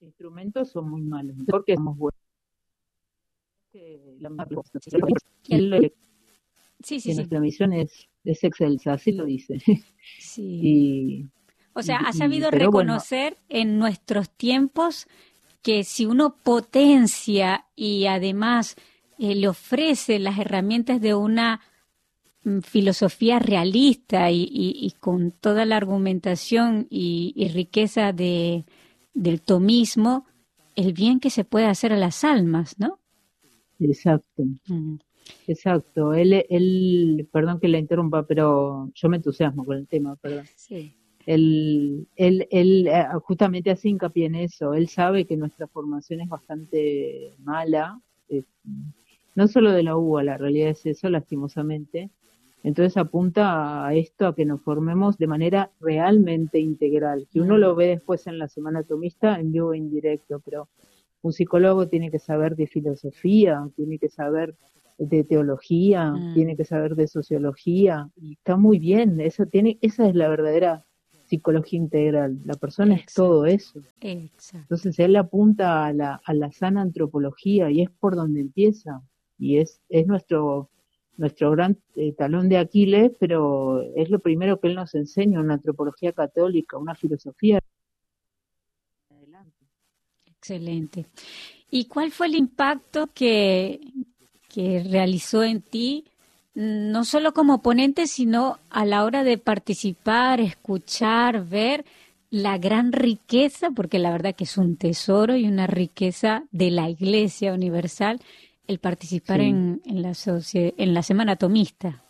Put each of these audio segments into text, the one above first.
instrumentos son muy malos, porque somos buenos. El- Sí, sí, Que sí, nuestra misión es excelsa, así lo dice. sí. Y, O sea, ha sabido pero bueno, reconocer en nuestros tiempos que si uno potencia y además le ofrece las herramientas de una filosofía realista y con toda la argumentación y riqueza del tomismo, el bien que se puede hacer a las almas, ¿no? exacto, Mm, exacto. Perdón que la interrumpa, pero yo me entusiasmo con el tema, perdón. sí. Él justamente hace hincapié en eso. Él sabe que nuestra formación es bastante mala, eh, no solo de la UBA, la realidad es eso, lastimosamente. Entonces apunta a esto, a que nos formemos de manera realmente integral, que uno Mm, lo ve después en la Semana Atomista en vivo e indirecto, pero un psicólogo tiene que saber de filosofía, tiene que saber de teología, tiene mm, que saber de sociología, y está muy bien, esa es la verdadera psicología integral, la persona es todo exacto, eso. exacto. Entonces él apunta a la sana antropología y es por donde empieza, y es nuestro gran talón de Aquiles, pero es lo primero que él nos enseña, una antropología católica, una filosofía. Adelante. Excelente. ¿Y cuál fue el impacto que realizó en ti, no solo como ponente, sino a la hora de participar, escuchar, ver la gran riqueza, porque la verdad que es un tesoro y una riqueza de la Iglesia Universal, el participar Sí. en la Semana Tomista?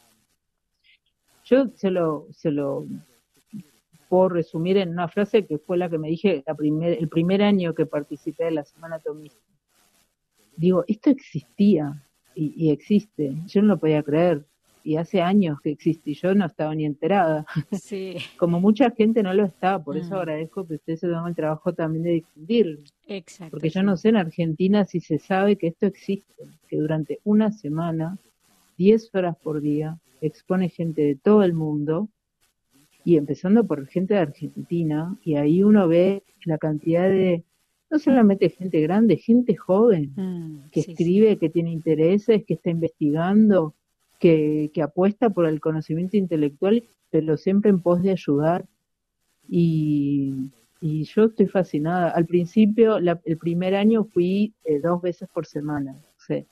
Yo se lo puedo resumir en una frase que fue la que me dije el primer año que participé de la Semana Tomista. Digo, esto existía y existe. Yo no lo podía creer. Y hace años que existe y yo no estaba ni enterada. Sí, Como mucha gente no lo está, por eso mm, agradezco que usted se tome el trabajo también de difundirlo. exacto, Porque yo no sí. sé en Argentina si se sabe que esto existe, que durante una semana, 10 horas por día, expone gente de todo el mundo y empezando por gente de Argentina, y ahí uno ve la cantidad de, no solamente gente grande, gente joven, que Sí, sí. escribe, que tiene intereses, que está investigando, que apuesta por el conocimiento intelectual, pero siempre en pos de ayudar. Y, y yo estoy fascinada. Al principio, el primer año fui 2 veces por semana. O sea,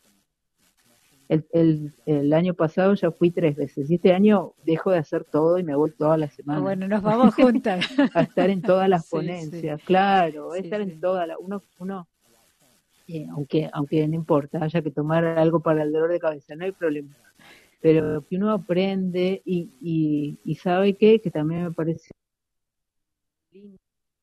el año pasado ya fui 3 veces. Y este año dejo de hacer todo y me voy todas las Ah, semanas bueno, nos vamos juntas. a estar en todas las Sí, sí, ponencias. Claro, sí, estar en sí. todas las... Uno aunque no importa, haya que tomar algo para el dolor de cabeza, no hay problema. Pero que uno aprende y sabe que también me parece lindo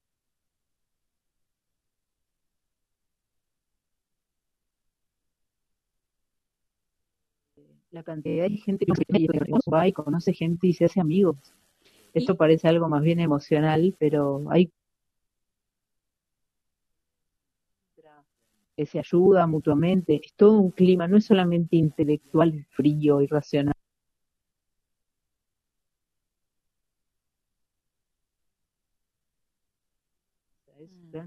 la cantidad de gente que va y conoce gente y se hace amigos. Y, Esto parece algo más bien emocional, pero hay que se ayuda mutuamente. Es todo un clima, no es solamente intelectual, frío y racional. Es gran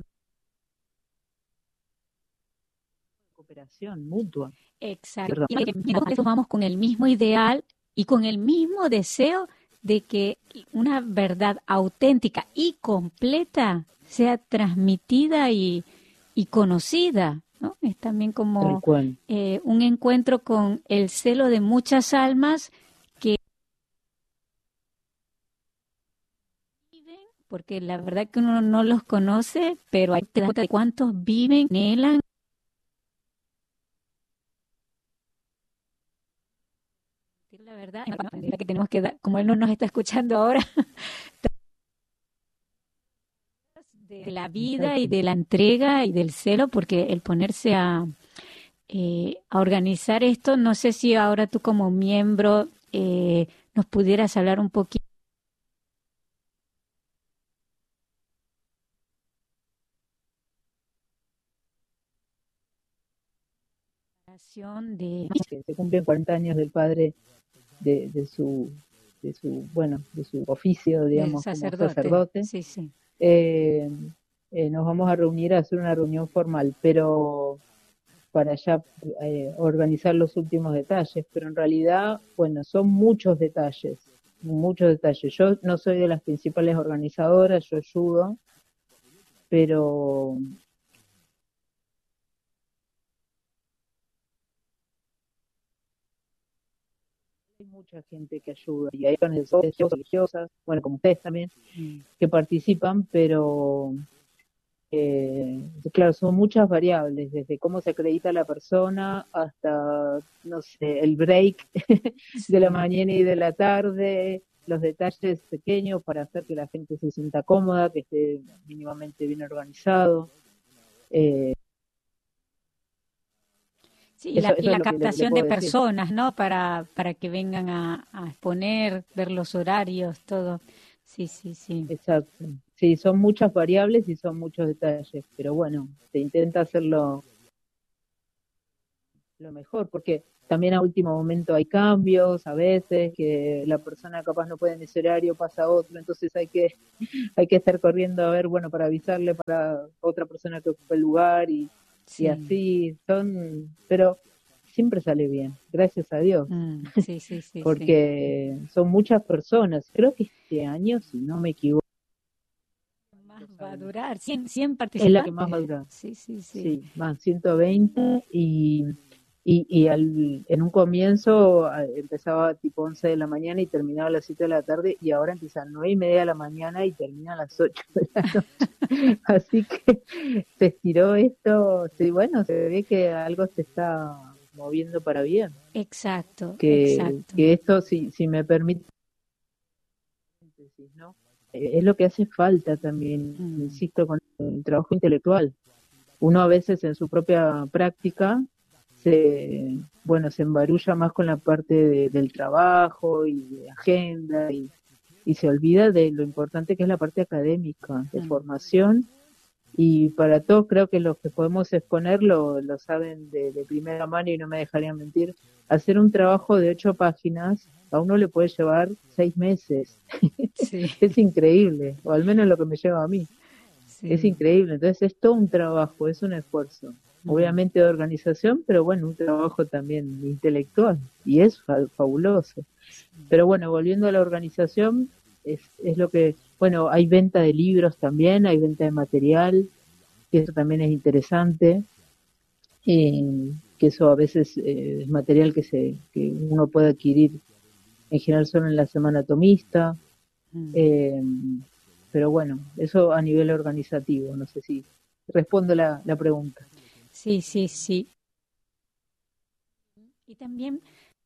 cooperación mutua. exacto. Perdón. Y que nosotros vamos con el mismo ideal y con el mismo deseo de que una verdad auténtica y completa sea transmitida y conocida, ¿no? Es también Tal como cual. un encuentro con el celo de muchas almas que viven, porque la verdad que uno no los conoce, pero hay te das cuenta de cuántos viven, anhelan. La verdad, que tenemos que dar, como él no nos está escuchando ahora, de la vida y Exacto. de la entrega y del celo, porque el ponerse a organizar esto, no sé si ahora tú como miembro nos pudieras hablar un poquito de Que se cumplen 40 años del padre de su bueno, de su oficio, del digamos, como sacerdote. sacerdote. Sí, sí. Eh, nos vamos a reunir a hacer una reunión formal, pero para ya organizar los últimos detalles, pero en realidad, bueno, son muchos detalles, muchos detalles. Yo no soy de las principales organizadoras, yo ayudo, pero hay mucha gente que ayuda y hay organizaciones religiosas, bueno, como ustedes también, que participan, pero claro, son muchas variables, desde cómo se acredita la persona hasta, no sé, el break de la Sí. mañana y de la tarde, los detalles pequeños para hacer que la gente se sienta cómoda, que esté mínimamente bien organizado. Eh, Sí, y eso es la lo que le captación de puedo decir. personas, ¿no? Para que vengan a exponer, ver los horarios, todo. Sí, sí, sí. Exacto. Sí, son muchas variables y son muchos detalles, pero bueno, se intenta hacerlo lo mejor, porque también a último momento hay cambios, a veces que la persona capaz no puede en ese horario, pasa a otro, entonces hay que estar corriendo a ver, bueno, para avisarle para otra persona que ocupe el lugar y Sí. así son, pero siempre sale bien, gracias a Dios, Sí, sí, sí, sí. porque son muchas personas. Creo que este año, si no me equivoco, Más los va a años, durar, 100 es la que más va a participantes. durar. Sí, sí, sí. Sí, más 120 y en un comienzo empezaba tipo 11 de la mañana y terminaba a las 7 de la tarde y ahora empieza a 9:30 de la mañana y termina a las 8 de la noche. Así que se estiró esto, sí, bueno, se ve que algo se está moviendo para bien, Exacto, exacto. que esto, si me permite, ¿no? Es lo que hace falta también, Mm, insisto, con el trabajo intelectual. Uno a veces en su propia práctica bueno, se embarulla más con la parte del trabajo y de agenda y se olvida de lo importante que es la parte académica, de mm. formación. Y para todos creo que los que podemos exponer lo saben de primera mano y no me dejarían mentir. Hacer un trabajo de 8 páginas a uno le puede llevar 6 meses. Sí, Es increíble, o al menos lo que me lleva a mí. Es sí. increíble, entonces es todo un trabajo, es un esfuerzo, Mm. obviamente de organización, pero bueno, un trabajo también intelectual y es fabuloso. Pero bueno, volviendo a la organización, es lo que, bueno, hay venta de libros también, hay venta de material, que eso también es interesante, que eso a veces es material que uno puede adquirir en general solo en la semana atomista, Mm. eh, pero bueno, eso a nivel organizativo, no sé si respondo la pregunta. Sí, sí, sí. Y también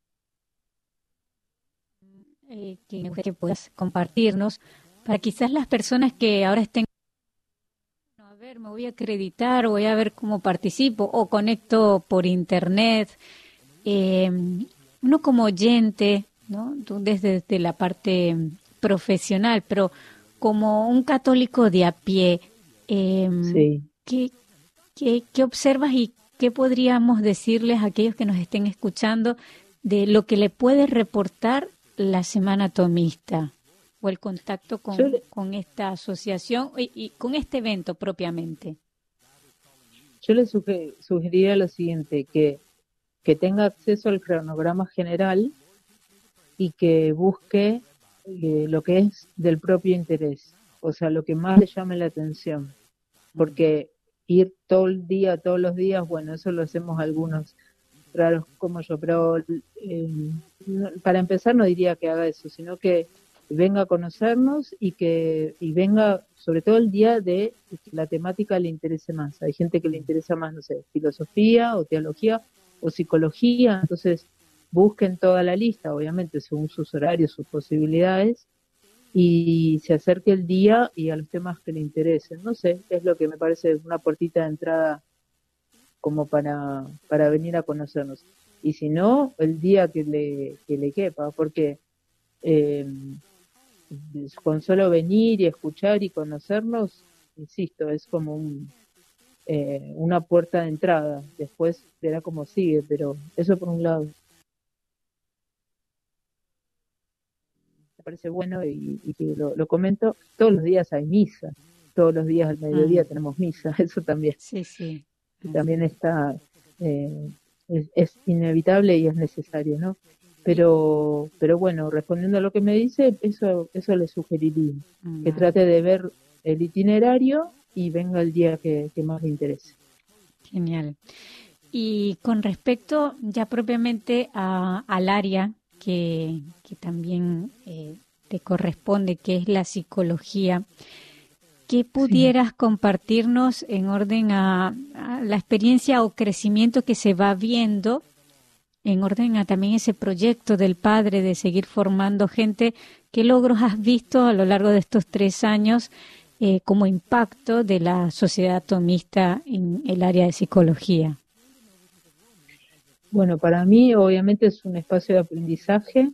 que me gustaría que puedas compartirnos para quizás las personas que ahora estén, "Bueno, a ver, me voy a acreditar, voy a ver cómo participo o conecto por internet. Eh, Uno como oyente, ¿no? Tú desde la parte profesional, pero como un católico de a pie, eh, Sí, ¿qué, qué observas y qué podríamos decirles a aquellos que nos estén escuchando de lo que le puede reportar la Semana Tomista o el contacto yo, le- con esta asociación y con este evento propiamente? yo le sugeriría lo siguiente, que tenga acceso al cronograma general y que busque lo que es del propio interés, o sea, lo que más le llame la atención, Mm, porque ir todo el día, todos los días, bueno, eso lo hacemos algunos raros como yo, pero para empezar no diría que haga eso, sino que venga a conocernos y venga sobre todo el día de que la temática le interese más. Hay gente que le mm, interesa más, no sé, filosofía o teología o psicología, entonces busquen toda la lista, obviamente según sus horarios, sus posibilidades, y se acerque el día y a los temas que le interesen. No sé, es lo que me parece una puertita de entrada como para venir a conocernos. Y si no, el día que le quepa, porque eh, con solo venir y escuchar y conocernos, insisto, es como una puerta de entrada. Después verá cómo sigue, pero eso por un lado me parece bueno y que lo comento. Todos los días hay misa, todos los días al mediodía tenemos misa, eso también. Sí, sí. También está, es inevitable y es necesario, ¿no? Pero bueno, respondiendo a lo que me dice, eso le sugeriría, que trate de ver el itinerario y venga el día que más le interese. Genial. Y con respecto ya propiamente al área que también te corresponde, que es la psicología, ¿qué pudieras compartirnos en orden a la experiencia o crecimiento que se va viendo, en orden a también ese proyecto del padre de seguir formando gente? ¿Qué logros has visto a lo largo de estos 3 años como impacto de la sociedad tomista en el área de psicología? Bueno, para mí obviamente es un espacio de aprendizaje.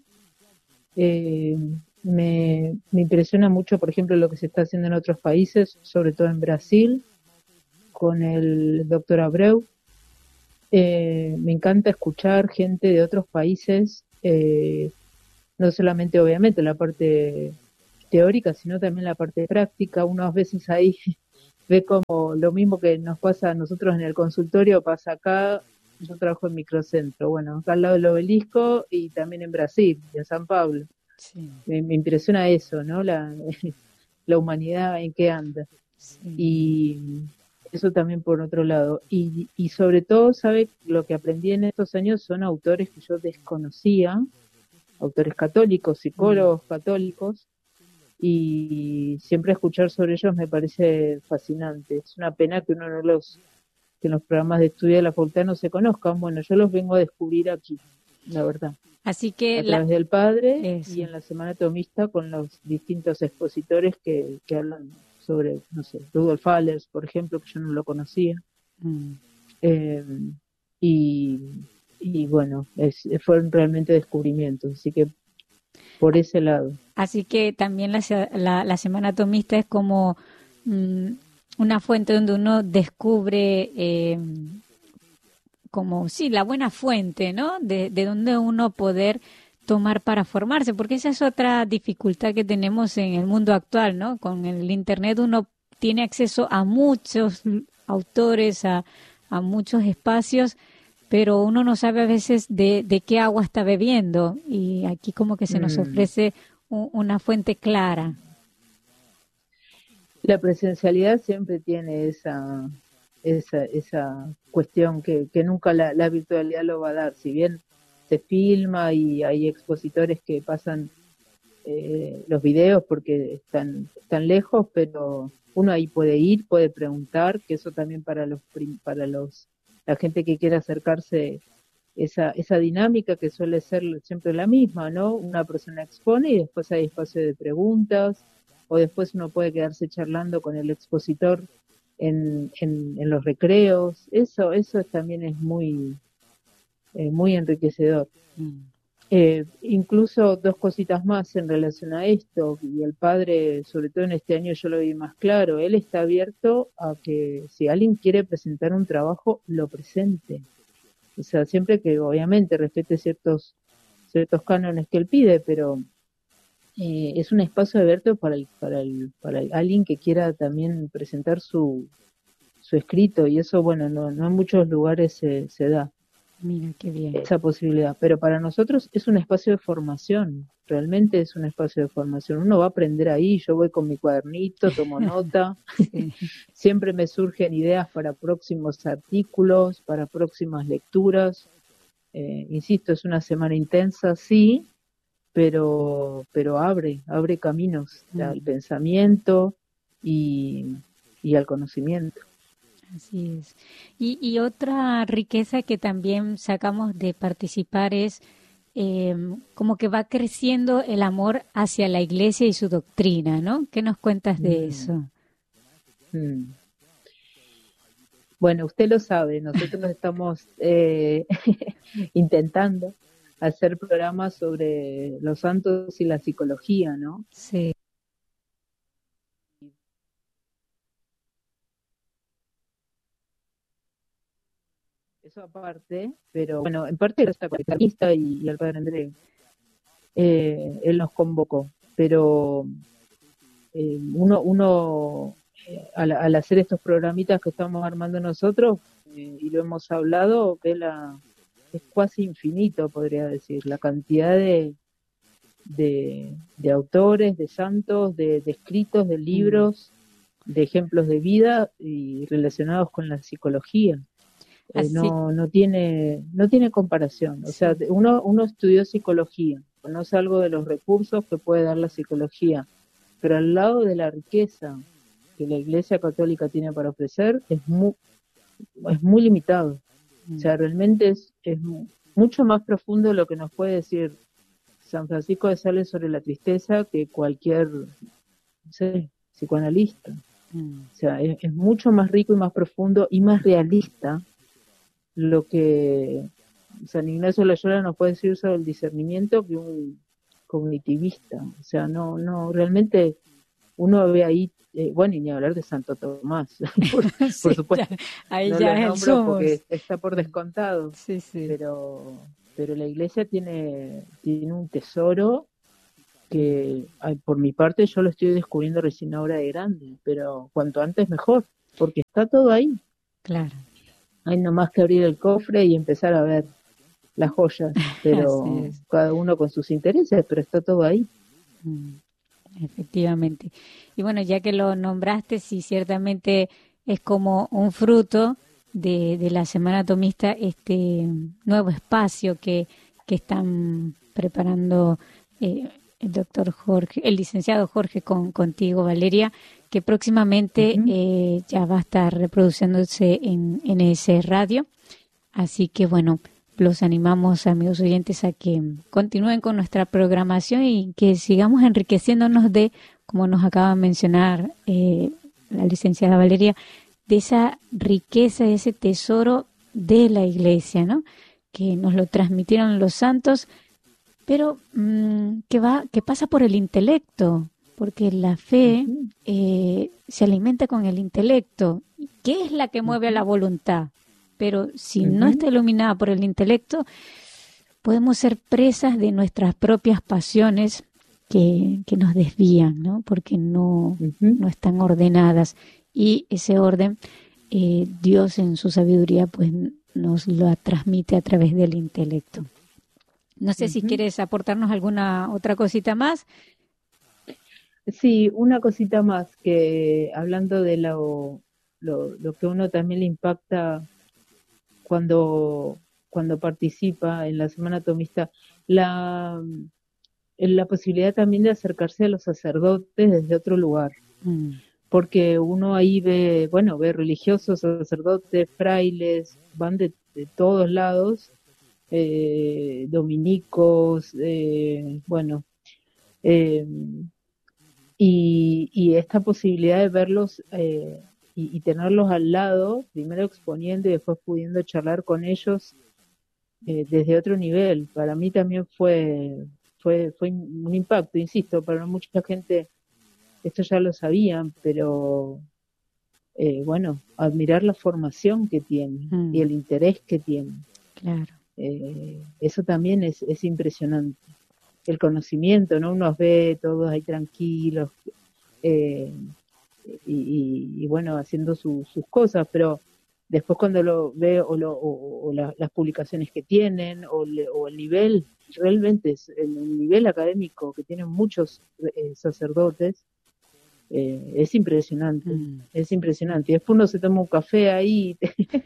Me impresiona mucho, por ejemplo, lo que se está haciendo en otros países, sobre todo en Brasil, con el doctor Abreu. Me encanta escuchar gente de otros países, no solamente obviamente la parte teórica, sino también la parte práctica. Unas veces ahí ve como lo mismo que nos pasa a nosotros en el consultorio, pasa acá. Yo trabajo en microcentro, bueno, acá al lado del obelisco y también en Brasil, y en San Pablo. Sí. Me impresiona eso, ¿no? La humanidad en qué anda. Sí. Y eso también por otro lado. Y sobre todo, ¿sabe? Lo que aprendí en estos años son autores que yo desconocía, autores católicos, psicólogos católicos, y siempre escuchar sobre ellos me parece fascinante. Es una pena que uno que en los programas de estudio de la facultad no se conozcan. Bueno, yo los vengo a descubrir aquí, la verdad. Así que a través del padre eso. Y en la semana tomista con los distintos expositores que hablan sobre, no sé, Rudolf Allers, por ejemplo, que yo no lo conocía. Y bueno, fueron realmente descubrimientos, así que por ese lado. Así que también la semana tomista es como una fuente donde uno descubre como, sí, la buena fuente, ¿no? De donde uno poder tomar para formarse, porque esa es otra dificultad que tenemos en el mundo actual, ¿no? Con el Internet uno tiene acceso a muchos autores, a muchos espacios, pero uno no sabe a veces de qué agua está bebiendo, y aquí como que se nos ofrece una fuente clara. La presencialidad siempre tiene esa cuestión que nunca la virtualidad lo va a dar. Si bien se filma y hay expositores que pasan los videos porque están lejos, pero uno ahí puede ir, puede preguntar, que eso también para la gente que quiere acercarse, esa dinámica que suele ser siempre la misma, ¿no? Una persona expone y después hay espacio de preguntas, o después uno puede quedarse charlando con el expositor en los recreos. Eso también es muy enriquecedor. Incluso 2 cositas más en relación a esto, y el padre, sobre todo en este año yo lo vi más claro, él está abierto a que si alguien quiere presentar un trabajo, lo presente. O sea, siempre que obviamente respete ciertos cánones que él pide, pero es un espacio abierto para alguien que quiera también presentar su escrito, y eso, bueno, no en muchos lugares se da. Mira, qué bien. Esa posibilidad, pero para nosotros es un espacio de formación, realmente es un espacio de formación. Uno va a aprender ahí, yo voy con mi cuadernito, tomo nota, siempre me surgen ideas para próximos artículos, para próximas lecturas. Insisto, es una semana intensa, sí, pero abre caminos al pensamiento y al conocimiento. Así es. Y otra riqueza que también sacamos de participar es como que va creciendo el amor hacia la iglesia y su doctrina, ¿no? ¿Qué nos cuentas de eso? Bueno, usted lo sabe, nosotros estamos intentando hacer programas sobre los santos y la psicología, ¿no? Sí. Eso aparte, pero bueno, en parte está con el carlista y el padre Andrés. Él nos convocó, pero uno al hacer estos programitas que estamos armando nosotros, y lo hemos hablado, es casi infinito, podría decir, la cantidad de autores, de santos, de escritos, de libros, de ejemplos de vida y relacionados con la psicología. No tiene comparación. O sea, uno estudió psicología, conoce algo de los recursos que puede dar la psicología, pero al lado de la riqueza que la Iglesia Católica tiene para ofrecer, es muy limitado. O sea, realmente es mucho más profundo lo que nos puede decir San Francisco de Sales sobre la tristeza que cualquier, no sé, psicoanalista. O sea, es mucho más rico y más profundo y más realista lo que San Ignacio de Loyola nos puede decir sobre el discernimiento que un cognitivista. O sea, no, realmente uno ve ahí, bueno, y ni hablar de Santo Tomás, por supuesto. Ahí no ya lo es nombro porque está por descontado, sí. pero la Iglesia tiene un tesoro que, por mi parte, yo lo estoy descubriendo recién ahora de grande, pero cuanto antes mejor, porque está todo ahí. Claro. Hay nomás que abrir el cofre y empezar a ver las joyas, pero cada uno con sus intereses, pero está todo ahí. Efectivamente. Y bueno, ya que lo nombraste, sí, ciertamente es como un fruto de la Semana Tomista, este nuevo espacio que están preparando el doctor Jorge, el licenciado Jorge contigo, Valeria, que próximamente ya va a estar reproduciéndose en ese radio. Así que bueno, los animamos, amigos oyentes, a que continúen con nuestra programación y que sigamos enriqueciéndonos de, como nos acaba de mencionar la licenciada Valeria, de esa riqueza, de ese tesoro de la Iglesia, ¿no? Que nos lo transmitieron los santos, pero que pasa por el intelecto, porque la fe se alimenta con el intelecto, que es la que mueve a la voluntad. Pero si no está iluminada por el intelecto, podemos ser presas de nuestras propias pasiones que nos desvían, ¿no? Porque no están ordenadas. Y ese orden, Dios en su sabiduría, pues nos lo transmite a través del intelecto. No sé si quieres aportarnos alguna otra cosita más. Sí, una cosita más, que hablando de lo que uno también le impacta cuando participa en la Semana Tomista, la posibilidad también de acercarse a los sacerdotes desde otro lugar, porque uno ahí ve religiosos, sacerdotes, frailes, van de todos lados, dominicos, y esta posibilidad de verlos y tenerlos al lado, primero exponiendo y después pudiendo charlar con ellos desde otro nivel, para mí también fue un impacto, insisto, para mucha gente esto ya lo sabían, pero admirar la formación que tienen y el interés que tienen. Claro. Eso también es impresionante. El conocimiento, ¿no? Uno los ve todos ahí tranquilos y haciendo sus cosas, pero después cuando lo ve las publicaciones que tienen o el nivel, realmente es el nivel académico que tienen muchos sacerdotes, es impresionante, es impresionante. Y después uno se toma un café ahí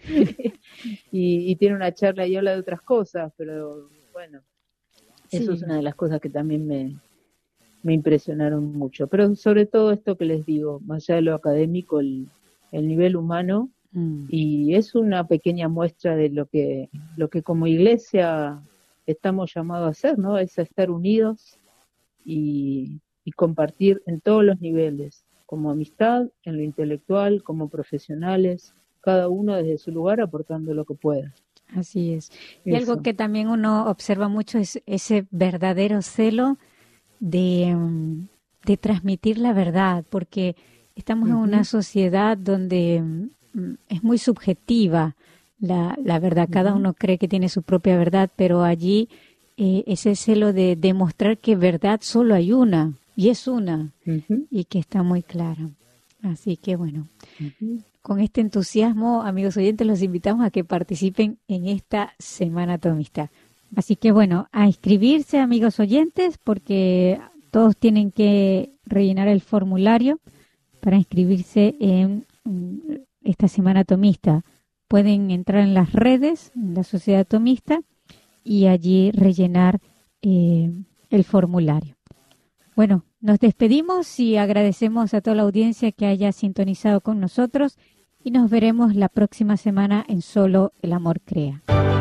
y tiene una charla y habla de otras cosas, pero bueno, eso es una de las cosas que también me impresionaron mucho. Pero sobre todo esto que les digo, más allá de lo académico, el nivel humano, y es una pequeña muestra de lo que como iglesia estamos llamados a hacer, ¿no? Es a estar unidos y compartir en todos los niveles, como amistad, en lo intelectual, como profesionales, cada uno desde su lugar aportando lo que pueda. Así es. Y algo que también uno observa mucho es ese verdadero celo de transmitir la verdad, porque estamos en una sociedad donde es muy subjetiva la verdad. Cada uno cree que tiene su propia verdad, pero allí ese celo de demostrar que verdad solo hay una, y es una, y que está muy clara. Así que bueno, Ujú. con este entusiasmo, amigos oyentes, los invitamos a que participen en esta Semana Atomista. Así que bueno, a inscribirse, amigos oyentes, porque todos tienen que rellenar el formulario para inscribirse en esta Semana Atomista. Pueden entrar en las redes, en la Sociedad Atomista, y allí rellenar el formulario. Bueno, nos despedimos y agradecemos a toda la audiencia que haya sintonizado con nosotros y nos veremos la próxima semana en Solo el Amor Crea.